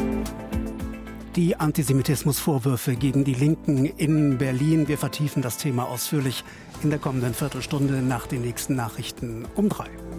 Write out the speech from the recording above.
Die Antisemitismusvorwürfe gegen die Linken in Berlin. Wir vertiefen das Thema ausführlich in der kommenden Viertelstunde nach den nächsten Nachrichten um 3.